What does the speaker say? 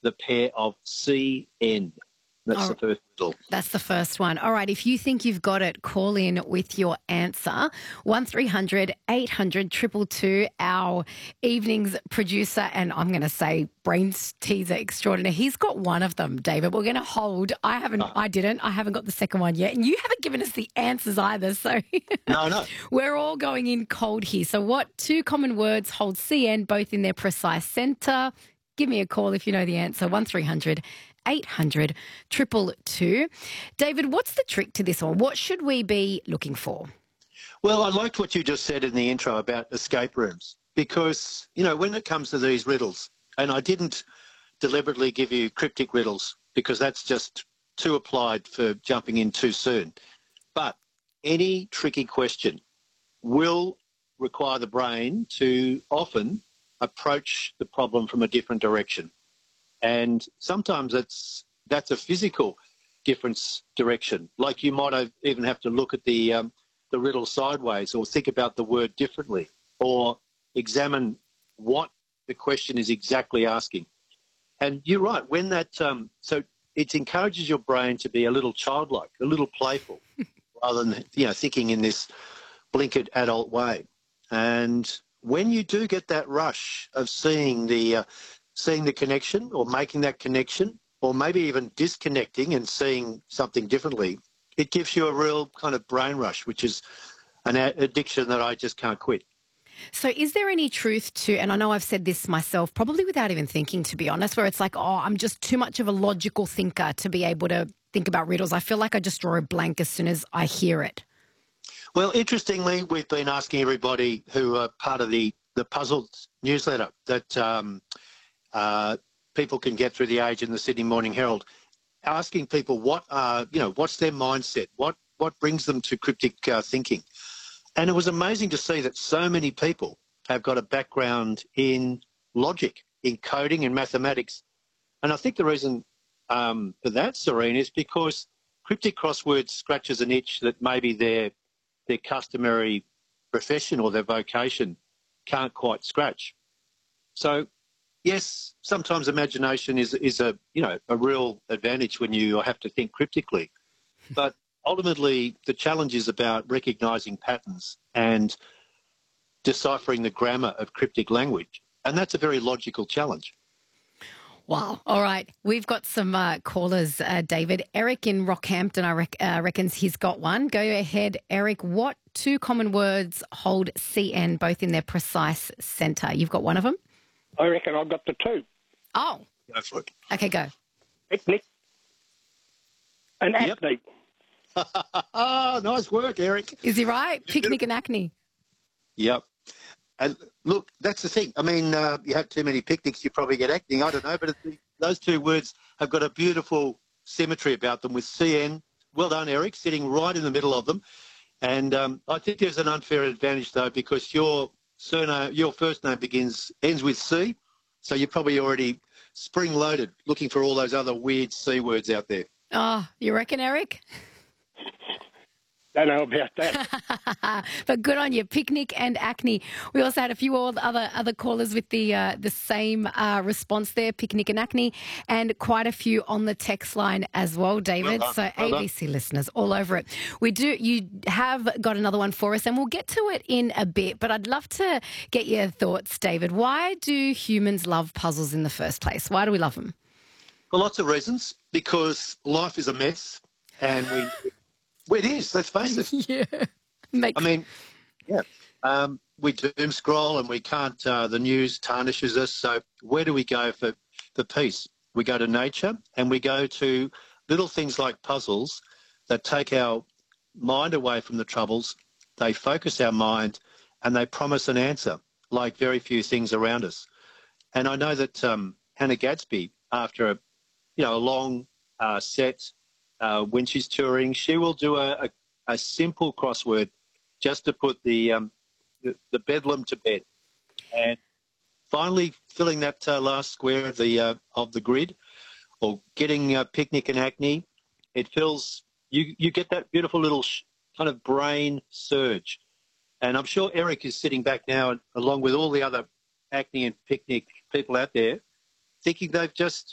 the pair of CN. That's the first riddle. That's the first one. All right, if you think you've got it, call in with your answer. 1300 800 222, our evening's producer, and I'm going to say brains teaser extraordinaire. He's got one of them, David. We're going to hold. I haven't got the second one yet, and you haven't given us the answers either, so No. We're all going in cold here. So what two common words hold CN both in their precise centre? Give me a call if you know the answer. 1300 800 222. David, what's the trick to this one? What should we be looking for? Well, I liked what you just said in the intro about escape rooms because, when it comes to these riddles, and I didn't deliberately give you cryptic riddles because that's just too applied for jumping in too soon. But any tricky question will require the brain to often approach the problem from a different direction. And sometimes that's a physical difference direction. Like you might even have to look at the riddle sideways or think about the word differently or examine what the question is exactly asking. And you're right, when that so it encourages your brain to be a little childlike, a little playful, rather than thinking in this blinkered adult way. And when you do get that rush of seeing the connection or making that connection or maybe even disconnecting and seeing something differently, it gives you a real kind of brain rush, which is an addiction that I just can't quit. So is there any truth to, and I know I've said this myself, probably without even thinking, to be honest, where it's like, I'm just too much of a logical thinker to be able to think about riddles. I feel like I just draw a blank as soon as I hear it. Well, interestingly, we've been asking everybody who are part of the Puzzles newsletter that people can get through the Age and the Sydney Morning Herald, asking people what's their mindset, what brings them to cryptic thinking. And it was amazing to see that so many people have got a background in logic, in coding and mathematics. And I think the reason for that, Serene, is because cryptic crosswords scratches an itch that maybe their customary profession or their vocation can't quite scratch. So, yes, sometimes imagination is a real advantage when you have to think cryptically. But ultimately, the challenge is about recognising patterns and deciphering the grammar of cryptic language. And that's a very logical challenge. Wow. All right. We've got some callers, David. Eric in Rockhampton, reckons he's got one. Go ahead, Eric. What two common words hold CN both in their precise centre? You've got one of them? I reckon I've got the two. Oh. Go for it. Okay, go. Picnic and acne. Nice work, Eric. Is he right? Picnic and acne. Yep. And look, that's the thing. I mean, you have too many picnics, you probably get acne. I don't know, but those two words have got a beautiful symmetry about them with CN. Well done, Eric, sitting right in the middle of them. And I think there's an unfair advantage, though, because your first name ends with C, so you're probably already spring-loaded looking for all those other weird C words out there. Oh, you reckon, Eric? Don't know about that. But good on you, picnic and acne. We also had a few other callers with the same response there, picnic and acne, and quite a few on the text line as well, David. So ABC listeners all over it. You have got another one for us, and we'll get to it in a bit. But I'd love to get your thoughts, David. Why do humans love puzzles in the first place? Why do we love them? For lots of reasons. Because life is a mess, and it is, let's face it. Yeah. We doom scroll and we can't, the news tarnishes us. So where do we go for peace? We go to nature and we go to little things like puzzles that take our mind away from the troubles. They focus our mind and they promise an answer like very few things around us. And I know that Hannah Gadsby, after a long set, when she's touring, she will do a simple crossword just to put the bedlam to bed. And finally filling that last square of the grid, or getting picnic and acne, it fills. You get that beautiful little kind of brain surge. And I'm sure Eric is sitting back now, along with all the other acne and picnic people out there, thinking they've just